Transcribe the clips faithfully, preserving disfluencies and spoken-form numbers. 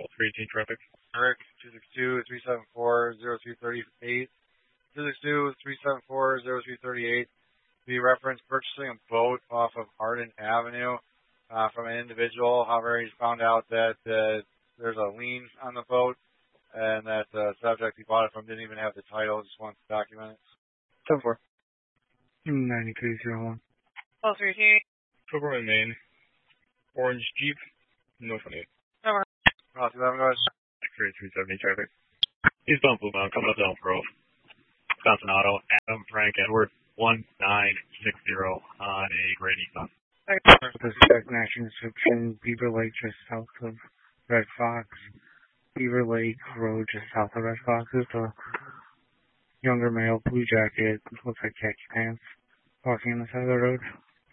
three eighteen traffic. Eric, two six two, three seven four, zero three three eight. two six two, three seven four, zero three three eight. We reference purchasing a boat off of Hardin Avenue uh, from an individual. However, he's found out that uh, there's a lien on the boat and that the subject he bought it from didn't even have the title, just wants to document it. ten four. ninety-three zero one. Call three eighteen. Silverman, Maine. Orange Jeep, no twenty-eight. Over. Cross eleven, go ahead. X-ray three seventy traffic. Eastbound Blue Mountain, coming up to Elm Grove. Wisconsin Auto, Adam Frank Edward, one nine six zero on a gray Nissan. Suspect national description, Beaver Lake just south of Red Fox. Beaver Lake Road just south of Red Fox is a younger male, blue jacket, looks like khaki pants, walking on the side of the road.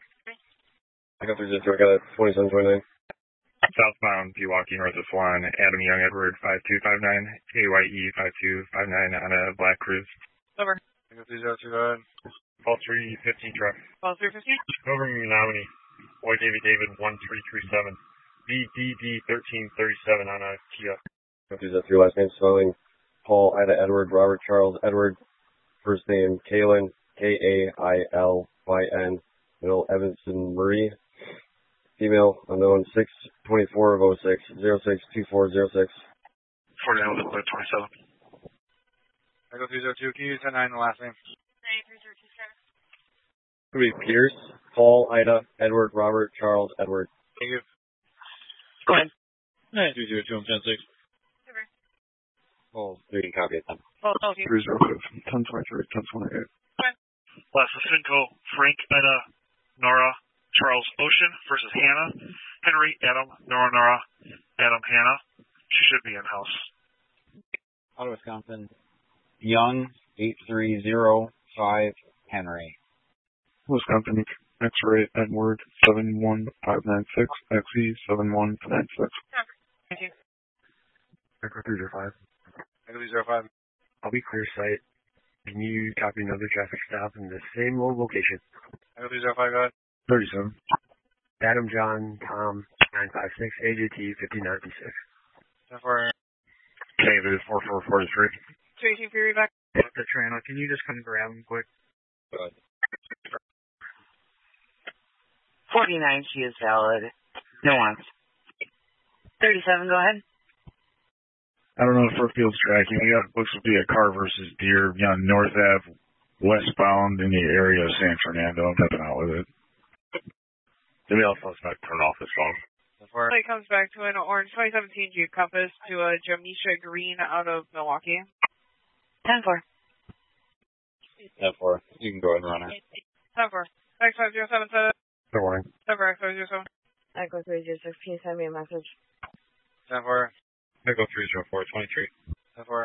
I got through this, I got a twenty-seven twenty-nine. Southbound Pewaukee, north of Swan, Adam Young Edward, five two five nine, A Y E five two five nine on a black cruise. Over. I got three zero two, go ahead. Call three fifteen truck. Call three fifteen. Over Menominee, Boy David David, one three three seven, B D D thirteen thirty-seven on a Kia. Got through this, your last name spelling, Paul, Ida, Edward, Robert, Charles, Edward, first name, Kaylin, K A I L Y N, middle, Evanson Marie, female, unknown, six twenty-four of oh six, zero six two four zero six. forty-nine with a twenty-seven. I go three zero two, can you use ten nine the last name? nine three zero two seven. Could be Pierce, Paul, Ida, Edward, Robert, Charles, Edward. Thank you. Go ahead. nine three zero two, ten six. Over. Oh, three copy it then. Call call two. three zero five, ten twenty-three, ten twenty-eight. Go ahead. Last of Finco, Frank, Ida, Nora, Charles Ocean versus Hannah. Henry, Adam, Nora, Nora, Adam, Hannah. She should be in house. Out of Wisconsin, Young, eight three zero five, Henry. Wisconsin, X-ray Edward, seven one five nine six, X E seven one nine six. Thank you. Echo three zero five. I go three zero five. I'll be clear sight. Can you copy another traffic stop in the same old location? I go three zero five, go ahead. thirty-seven. Adam John Tom nine five six, A J T fifty-nine six. ten four. David, four four four three. two eighteen for your back. The Trano, can you just come grab him quick? Good. forty-nine, she is valid. No one's. thirty-seven, go ahead. I don't know if Brookfield's tracking. We got looks to be a car versus deer on North Ave, westbound in the area of San Fernando. I'm tapping out with it. Maybe I'll suspect turn off his phone. ten four. It comes back to an orange twenty seventeen Jeep Compass to a Jamisha Green out of Milwaukee. ten four. ten four. You can go ahead and run it. ten four. X five zero seven seven. Good morning. ten four X five zero seven. Echo three zero six, can you send me a message? ten four. Echo three zero four twenty-three. ten four.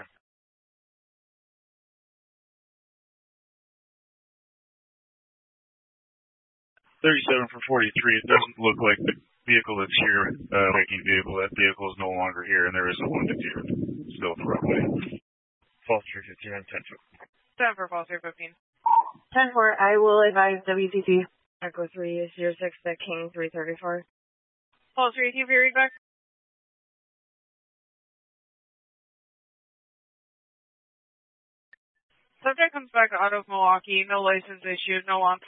thirty-seven for forty-three. It doesn't look like the vehicle that's here, uh, hiking vehicle. That vehicle is no longer here, and there is a wounded deer still at the roadway. False three fifteen on ten two. ten for false three fifteen. ten four, I will advise W C C. Echo three zero six, the King three thirty-four. False three eighteen for your back. Subject comes back out of Milwaukee. No license issued. No wants.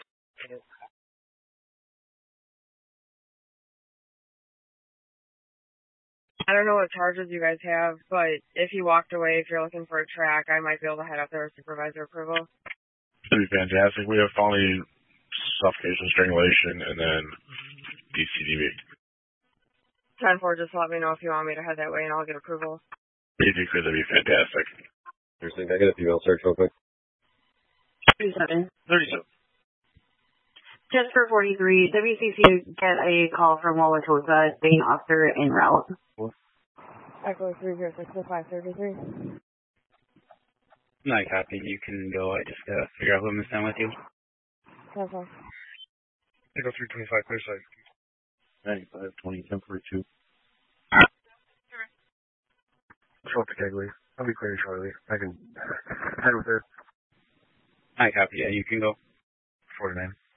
I don't know what charges you guys have, but if you walked away, if you're looking for a track, I might be able to head up there with supervisor approval. Pretty fantastic. We have felony suffocation, strangulation, and then D C D B. ten four, just let me know if you want me to head that way, and I'll get approval. If you could, that'd be fantastic. Seriously, can I get a female search real quick? thirty-seven. thirty-seven. ten for forty-three, W C C get a call from Wauwatosa, being officer en route. Echo three zero six five thirty-three. Not copy. You can go. I just gotta figure out who I'm staying with you. ten four. Echo three twenty-five, clear sight. ninety-five twenty, ten forty-two. Show up to Kegley. I'll be clear shortly. I can head with her. I copy. Yeah, you can go. forty-nine.